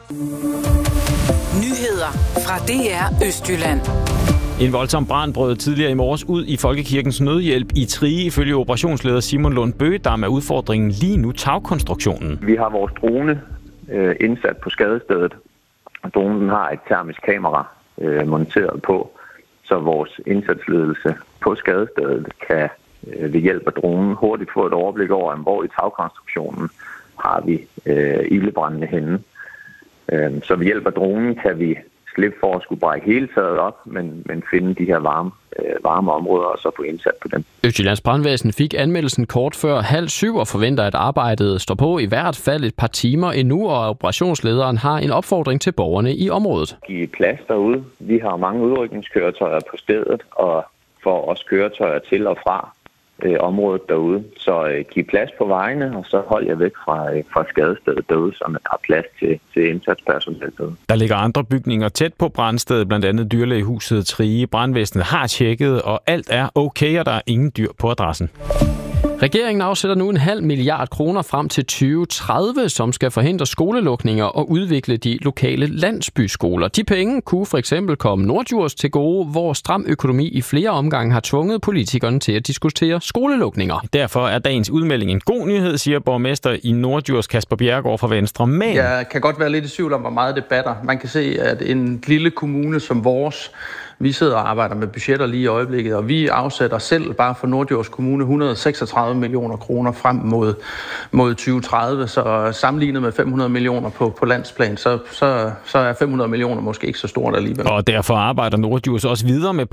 Nyheder fra DR Østjylland. En voldsom brand brød tidligere i morges ud i Folkekirkens Nødhjælp i Trige. Ifølge operationsleder Simon Lund Bøgedam er udfordringen lige nu tagkonstruktionen. Vi har vores drone indsat på skadestedet. Dronen har et termisk kamera monteret på, så vores indsatsledelse på skadestedet kan ved hjælp af dronen hurtigt få et overblik over, hvor i tagkonstruktionen har vi ildebrændende henne. Så ved hjælp af dronen kan vi slippe for at skulle brække hele taget op, men finde de her varme områder og så få indsat på dem. Østjyllands Brandvæsen fik anmeldelsen kort før 6:30 og forventer, at arbejdet står på i hvert fald et par timer endnu, og operationslederen har en opfordring til borgerne i området. Give plads derude. Vi har mange udrykningskøretøjer på stedet, og får også køretøjer til og fra området derude. Så giv plads på vejene, og så hold jer væk fra skadestedet derude, så man har plads til indsatspersonale derude. Der ligger andre bygninger tæt på brandstedet, blandt andet dyrlægehuset Trige. Brandvæsenet har tjekket, og alt er okay, og der er ingen dyr på adressen. Regeringen afsætter nu 0,5 milliard kroner frem til 2030, som skal forhindre skolelukninger og udvikle de lokale landsbyskoler. De penge kunne for eksempel komme Norddjurs til gode, hvor stram økonomi i flere omgange har tvunget politikerne til at diskutere skolelukninger. Derfor er dagens udmelding en god nyhed, siger borgmester i Norddjurs Kasper Bjerregaard fra Venstre. Men jeg kan godt være lidt i tvivl om, hvor meget det batter. Man kan se, at en lille kommune som vores, vi sidder og arbejder med budgetter lige i øjeblikket, og vi afsætter selv bare for Norddjurs Kommune 136 millioner kroner frem mod 2030, så sammenlignet med 500 millioner på landsplan, så er 500 millioner måske ikke så stort alligevel. Og derfor arbejder Norddjurs også videre med